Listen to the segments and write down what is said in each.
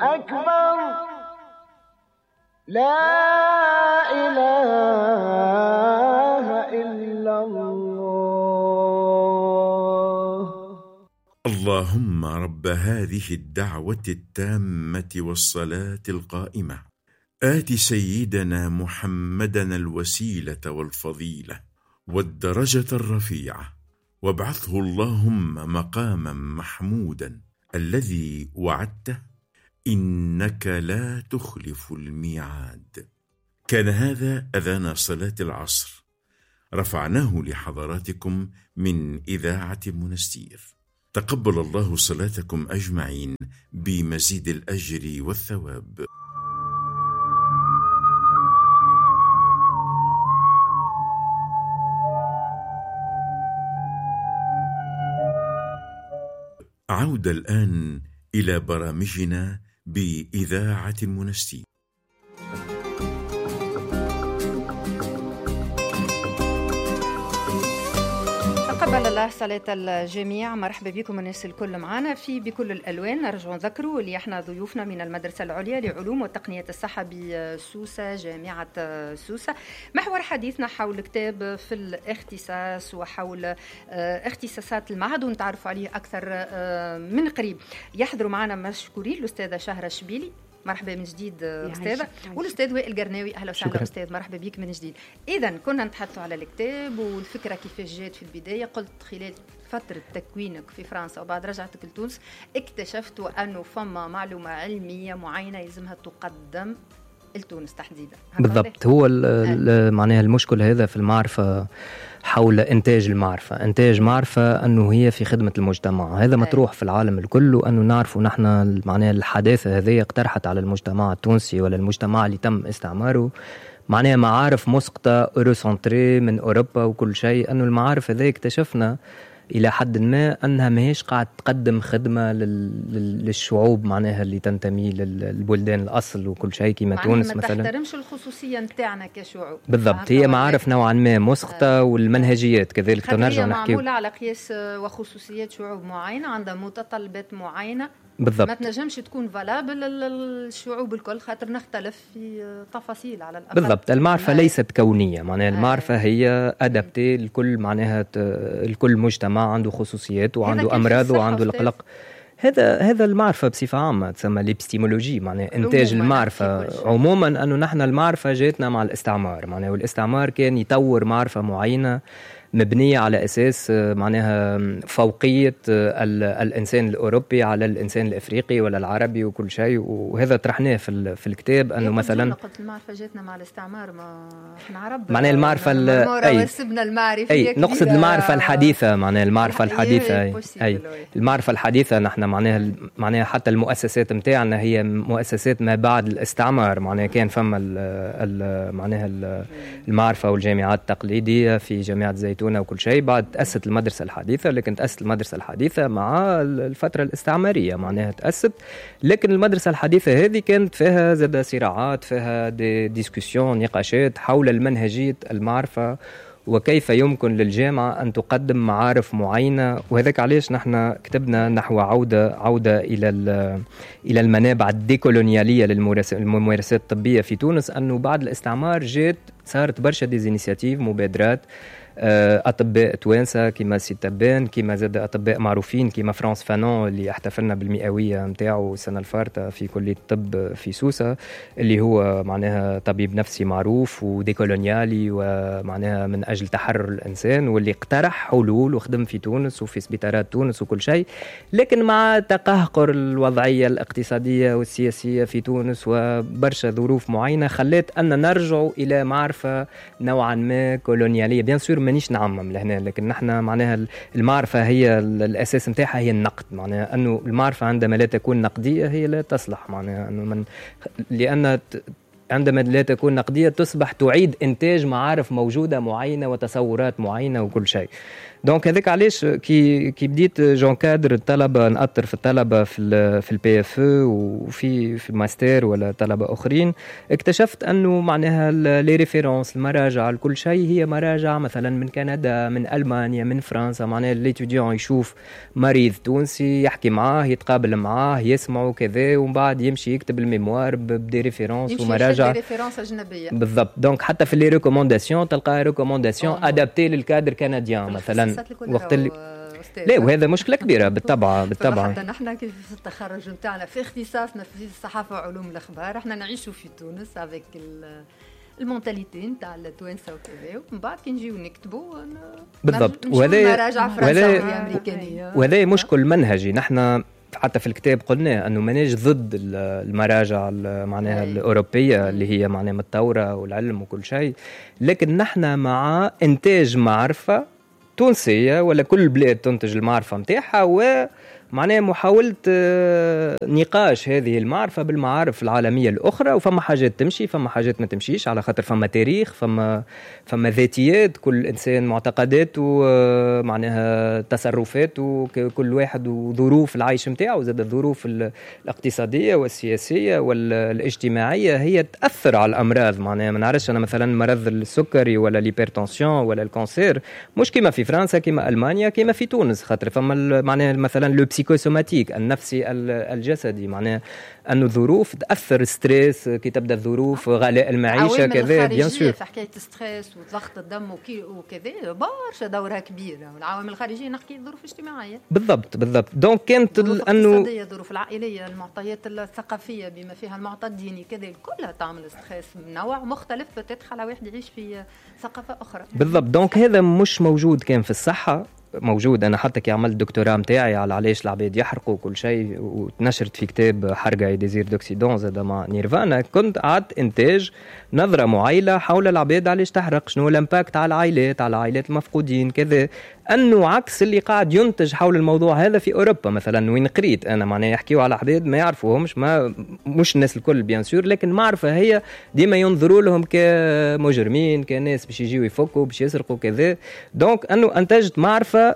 أكبر لا إله إلا الله. اللهم رب هذه الدعوة التامة والصلاة القائمة آت سيدنا محمدًا الوسيلة والفضيلة والدرجة الرفيعة وابعثه اللهم مقامًا محمودًا الذي وعدته إنك لا تخلف الميعاد. كان هذا أذان صلاة العصر، رفعناه لحضراتكم من إذاعة منستير. تقبل الله صلاتكم أجمعين بمزيد الأجر والثواب. عودة الآن إلى برامجنا بإذاعة منستير. تقبل الله صلاة الجميع. مرحبا بكم الناس الكل معنا في بكل الألوان. نرجع نذكروا اللي احنا ضيوفنا من المدرسة العليا لعلوم وتقنية الصحة بسوسة، جامعة سوسة. محور حديثنا حول كتاب في الاختصاص وحول اختصاصات المعهد، ونتعرفوا عليه أكثر من قريب. يحضروا معنا مشكورين الأستاذة شهرة شبيلي، مرحبا من جديد أستاذة، والأستاذ وائل قرناوي. أهلا وسهلا أستاذ، مرحبا بك من جديد. إذا كنا نتحدثوا على الكتاب والفكرة كيفاش جات في البداية. قلت خلال فترة تكوينك في فرنسا وبعد رجعتك لتونس اكتشفتوا أنه فما معلومة علمية معينة يلزمها تقدم لتونس تحديدا. بالضبط، هو معناها المشكل هذا في المعرفة حول إنتاج المعرفة. إنتاج معرفة أنه هي في خدمة المجتمع، هذا مطروح في العالم الكل، وأنه نعرف نحن معناها الحداثة هذه اقترحت على المجتمع التونسي ولا المجتمع اللي تم استعماره معناها معارف مسقطة أوروسنتري من أوروبا وكل شيء. أنه المعارف هذه اكتشفنا إلى حد ما أنها ماهيش قاعد تقدم خدمة للشعوب معناها اللي تنتمي للبلدان الأصل وكل شيء كما تونس مثلا. ما تحترمش الخصوصية نتاعنا كشعوب. بالضبط، هي معارف نوعا ما مسقطة والمنهجيات كذلك. تنرجع نحكي معمولة على قياس وخصوصيات شعوب معينة عندها متطلبات معينة. بالضبط، ما تنجمش تكون فالابل للشعوب الكل خاطر نختلف في تفاصيل على الأقل. بالضبط، المعرفة ليست كونية، معناها المعرفة هي أدابتي الكل، معناها الكل مجتمع عنده خصوصيات وعنده أمراض وعنده القلق. هذا المعرفة بصفة عامة تسمى الابستيمولوجي، معناها إنتاج المعرفة عموما. أنه نحن المعرفة جاتنا مع الاستعمار، معناها والاستعمار كان يطور معرفة معينة مبنية على أساس معناها فوقية الإنسان الأوروبي على الإنسان الأفريقي ولا العربي وكل شيء. وهذا طرحناه في الكتاب أنه مثلا قلت المعرفة جاتنا مع الاستعمار، ما احنا عرب معناها المعرفة أي نقصد المعرفة الحديثة، معناها المعرفة الحديثة أي المعرفة الحديثة. نحن معناها حتى المؤسسات متاعنا هي مؤسسات ما بعد الاستعمار، معناها كان فما معناها المعرفة والجامعات التقليدية في جامعة زيتون وكل شيء. بعد تأسست المدرسة الحديثة، لكن تأسست المدرسة الحديثة مع الفترة الاستعمارية معناها تأسست. لكن المدرسة الحديثة هذه كانت فيها زاد صراعات، فيها ديسكوسيون، نقاشات حول المنهجية المعرفة وكيف يمكن للجامعة أن تقدم معارف معينة. وهذاك علاش نحن كتبنا نحو عودة إلى المنابع الديكولونيالية للممارسات الطبية في تونس. أنه بعد الاستعمار صارت برشا ديزينيسياتيف، مبادرات أطباء توانسة كما سي تبان، كما زاد أطباء معروفين كما فرانس فانون اللي احتفلنا بالمئوية متاعه السنة الفارطة في كلية الطب في سوسة، اللي هو معناها طبيب نفسي معروف وديكولونيالي ومعناها من أجل تحرر الإنسان، واللي اقترح حلول وخدم في تونس وفي سبيطارات تونس وكل شيء. لكن مع تقهقر الوضعية الاقتصادية والسياسية في تونس وبرشا ظروف معينة خلت أن نرجع إلى معرفة نوعا ما كولونيالية. بيان سور مانيش نعمم لهنا، لكن نحن معناها المعرفة هي الأساس متاعها هي النقد، معناها أنه المعرفة عندما لا تكون نقدية هي لا تصلح، معناها أنه لأن عندما لا تكون نقدية تصبح تعيد إنتاج معارف موجودة معينة وتصورات معينة وكل شيء. دونك هذاك علاش كي بديت جون كادر الطلبه نأثر في الطلبه في البي اف وفي الماستر ولا طلبه اخرين، اكتشفت انه معناها لي ريفيرونس المراجع لكل شيء هي مراجع مثلا من كندا، من المانيا، من فرنسا. معناها ليتوديون يشوف مريض تونسي يحكي معاه، يتقابل معاه، يسمعه كذا، ومن بعد يمشي يكتب الميموار بدي ريفيرونس ومراجع ريفيرونس اجنبيه. بالضبط. دونك حتى في لي ريكومونداسيون تلقى ريكومونداسيون ادابتي للكادر كنديان مثلا وقت اللي لا، وهذا مشكله كبيره بالطبع. حتى نحن كيف في التخرج نتاعنا في اختصاصنا في الصحافه وعلوم الاخبار احنا نعيشوا في تونس افيك المونتاليتي نتاع التوانسه وكذا، ومن بعد كي نجيو نكتبوا بالضبط. وهذا مشكل منهجي. نحن حتى في الكتاب قلنا انه ماناش ضد المراجع معناها الاوروبيه اللي هي معناها متطوره والعلم وكل شيء، لكن نحن مع انتاج معرفه تونسيه ولا كل بلاد تنتج المعرفه نتاعها، ومعناها محاوله نقاش هذه المعرفه بالمعارف العالميه الاخرى. وفما حاجات تمشي، فما حاجات ما تمشيش، على خاطر فما تاريخ، فما ذاتيات، كل انسان معتقداته معناها تصرفاته، كل واحد وظروف العيش نتاعو، زاد الظروف الاقتصاديه والسياسيه والاجتماعيه هي تاثر على الامراض. معناها ما نعرفش انا مثلا مرض السكري ولا الهيبرتنسيون ولا الكانسير مش كما في فرنسا كما المانيا كما في تونس، خاطر فما معناها مثلا لو بسيكوسوماتيك النفسي الجسدي، معناها انه الظروف تاثر، ستريس كي تبدا الظروف، غلاء المعيشه كذا بيان سور. في حكايه ستريس وضغط الدم وكذا برشا دورها كبيره، والعوامل الخارجيه نحكي الظروف الاجتماعيه. بالضبط. دونك كانت انه الظروف العائليه، المعطيات الثقافيه بما فيها المعطى الديني كذا كلها تعمل ستريس من نوع مختلف بتدخل على واحد يعيش في ثقافه اخرى. بالضبط. دونك هذا مش موجود كان في الصحه، موجود. انا حتى كي عملت الدكتوراه نتاعي على علاش العباد يحرقوا كل شيء وتنشرت في كتاب حرقه اي ديزير دوكسيدون زاد مع نيرفانا، كنت قعدت انتاج نظره معيله حول العباد علاش تحرق، شنو الامباكت على العائلات المفقودين كذا، انه عكس اللي قاعد ينتج حول الموضوع هذا في اوروبا مثلا. وين قريت انا معناها يحكيوا على عباد ما يعرفوهمش، مش الناس الكل بيان سور، لكن معرفه هي ديما ينظروا لهم كمجرمين، كناس باش يجيوا يفكوا باش يسرقوا كذا. دونك انه انتجت معرفه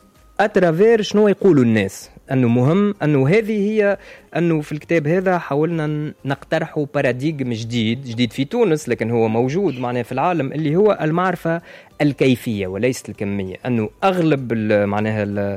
اترافير شنو يقولوا الناس، انه مهم انه هذه هي انه في الكتاب هذا حاولنا نقترحوا باراديغم جديد في تونس، لكن هو موجود معناه في العالم، اللي هو المعرفه الكيفيه وليست الكميه. انه اغلب معناها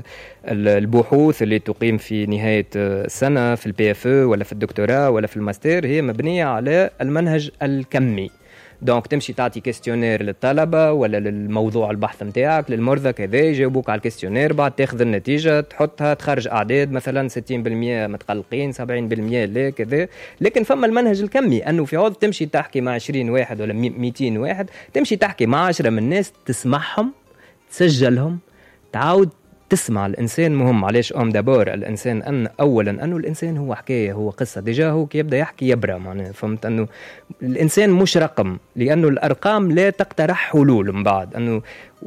البحوث اللي تقيم في نهايه السنه في البي اف ولا في الدكتوراه ولا في الماستر هي مبنيه على المنهج الكمي. دونك تمشي تعطي كيستيونير للطلبة ولا للموضوع البحث متاعك للمرضى كذا، يجاوبوك على الكيستيونير، بعد تاخذ النتيجة تحطها تخرج أعداد مثلا 60% متقلقين 70% لا كذا. لكن فما المنهج الكمي أنه في عوض تمشي تحكي مع 20 واحد ولا 200 واحد، تمشي تحكي مع 10 من الناس، تسمعهم، تسجلهم، تعاود تسمع. الإنسان مهم. علاش دابور الإنسان أن أولا أنه الإنسان هو حكاية، هو قصة. ديجا هو كي يبدأ يحكي يبرى معناه، فهمت أنه الإنسان مش رقم، لأنه الأرقام لا تقترح حلول من بعد. أنه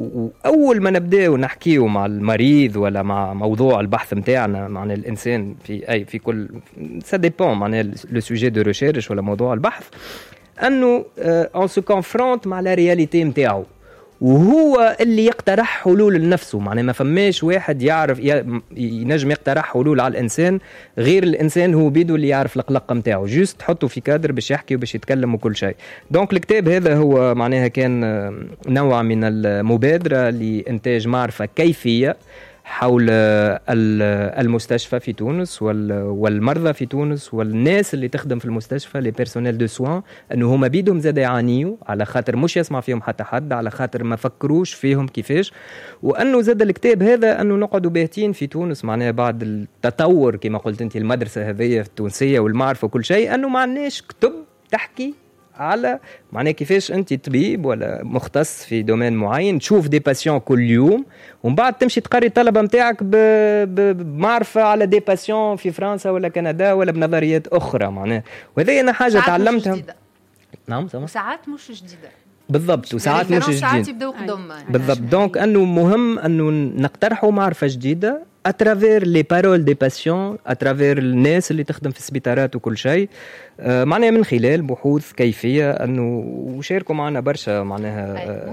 وأول ما نبدأ ونحكيه مع المريض ولا مع موضوع البحث متاعنا معناه الإنسان في كل ça dépend معناه le sujet de recherche ولا موضوع البحث، أنه on se confronte مع la réalité متاعه، وهو اللي يقترح حلول لنفسه. معناه ما فماش واحد يعرف ينجم يقترح حلول على الإنسان غير الإنسان هو بيدو اللي يعرف القلقة متاعه، جوست تحطه في كادر باش يحكي وباش يتكلم وكل شيء. دونك الكتاب هذا هو معناها كان نوع من المبادرة لإنتاج معرفة كيفية حول المستشفى في تونس والمرضى في تونس والناس اللي تخدم في المستشفى، لي بيرسونيل دو سوان، انه هما بيدهم زاد يعانيوا على خاطر مش يسمع فيهم حتى حد، على خاطر ما فكروش فيهم كيفاش. وانه زاد الكتاب هذا انه نقعدوا باهتين في تونس معناها بعد التطور كما قلت انت المدرسه هذه التونسيه والمعرفه وكل شيء، انه ما عندناش كتب تحكي على معناه كيفاش انت طبيب ولا مختص في دومين معين تشوف دي باسيون كل يوم، ومن بعد تمشي تقري الطلبه نتاعك بمعرفه على دي باسيون في فرنسا ولا كندا ولا بنظريات اخرى معناه. وهذه انا حاجه تعلمتها. نعم ساعات مش جديده بالضبط، وساعات مش جديده، ساعات يبداو قدام بالضبط. دونك انه مهم انه نقترحوا معرفه جديده اترافير لي بارول دي باسيون، اترافير الناس اللي تخدم في السبيطارات وكل شيء، معناها من خلال بحوث كيفيه انه وشاركوا معنا برشا معناها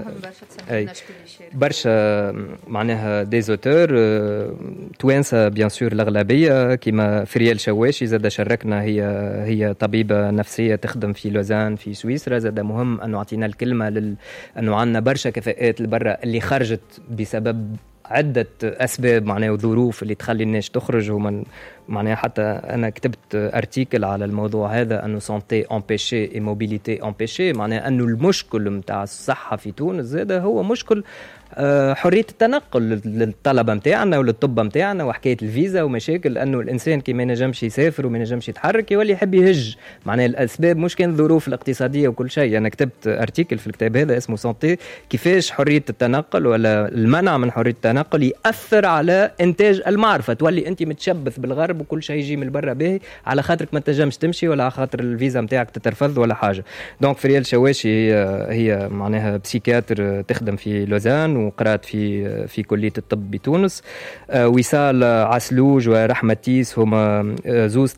برشا معناها ديزوتور توانسه بيان سور الاغلبيه كيما فريال شواشي زاد شاركنا، هي طبيبه نفسيه تخدم في لوزان في سويسرا. زاد مهم انه اعطينا الكلمه انه عندنا برشا كفاءات لبرا اللي خرجت بسبب عدة أسباب معناه وظروف اللي تخلي الناس تخرج. ومن معناه حتى أنا كتبت أرتيكل على الموضوع هذا أنه سانتي أمبيشي إي موبيليتي أمبيشي، معناه أنه المشكل متاع الصحة في تونس زاد هو مشكل حرية التنقل للطلبة متاعنا وللطب متاعنا وحكاية الفيزا ومشاكل، أنه الإنسان كي ما ينجمش يسافر وما ينجمش يتحرك يولي يحب يهج. معناه الأسباب مش كان الظروف الاقتصادية وكل شيء. أنا كتبت أرتيكل في الكتاب هذا اسمه سانتي، كيفاش حرية التنقل ولا المنع من حرية التنقل يأثر على إنتاج المعرفة. تولي أنت متشبث بالغرب وكل شيء يجي من برا باهي على خاطرك ما تنجمش تمشي ولا على خاطر الفيزا متاعك تترفض ولا حاجة. دونك فريال شواشي هي معناها بسيكاتر تخدم في لوزان وقرأت في كلية الطب بتونس. وصال عسلوج ورحمة تيس هما زوز